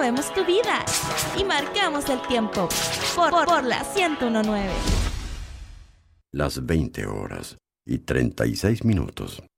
movemos tu vida y marcamos el tiempo por la 101.9. Las 20 horas y 36 minutos.